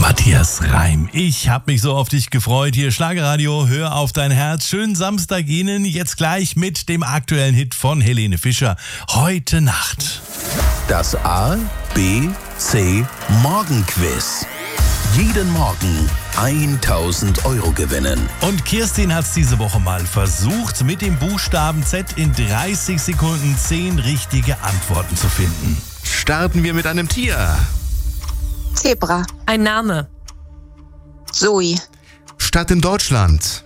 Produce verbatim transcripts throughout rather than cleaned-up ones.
Matthias Reim, ich hab mich so auf dich gefreut. Hier Schlagerradio, hör auf dein Herz. Schönen Samstag Ihnen. Jetzt gleich mit dem aktuellen Hit von Helene Fischer. Heute Nacht. Das A, B, C Morgenquiz. Jeden Morgen tausend Euro gewinnen. Und Kirstin hat's diese Woche mal versucht, mit dem Buchstaben Z in dreißig Sekunden zehn richtige Antworten zu finden. Starten wir mit einem Tier. Zebra. Ein Name. Zoe. Stadt in Deutschland.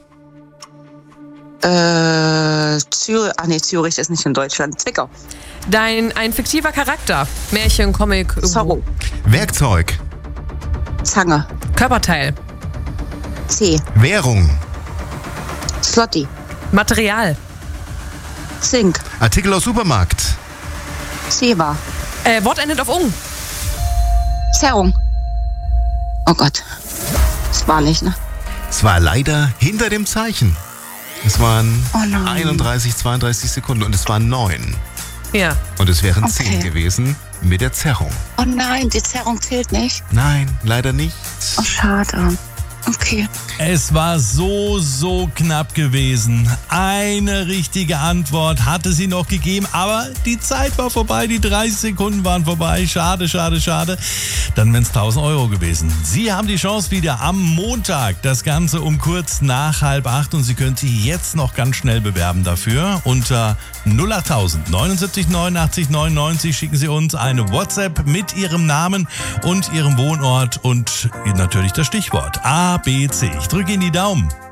Äh, Zürich. Ah, nee, Zürich ist nicht in Deutschland. Zwickau. Dein, ein fiktiver Charakter. Märchen, Comic. Zorro. Werkzeug. Zange. Körperteil. C. Währung. Slotty. Material. Zink. Artikel aus Supermarkt. Zewa. Äh, Wort endet auf ung. Zerrung. Oh Gott. Das war nicht, ne? Es war leider hinter dem Zeichen. Es waren Oh nein. einunddreißig, zweiunddreißig Sekunden und es waren neun. Ja. Und es wären Okay. zehn gewesen mit der Zerrung. Oh nein, die Zerrung zählt nicht. Nein, leider nicht. Oh, schade. Okay. Es war so, so knapp gewesen. Eine richtige Antwort hatte sie noch gegeben, aber die Zeit war vorbei, die dreißig Sekunden waren vorbei. Schade, schade, schade. Dann wären es tausend Euro gewesen. Sie haben die Chance wieder am Montag, das Ganze um kurz nach halb acht und Sie können sich jetzt noch ganz schnell bewerben dafür. Unter null achttausend neunundsiebzig neunundachtzig neunundneunzig schicken Sie uns eine WhatsApp mit Ihrem Namen und Ihrem Wohnort und natürlich das Stichwort A, B, C. Ich drücke Ihnen die Daumen.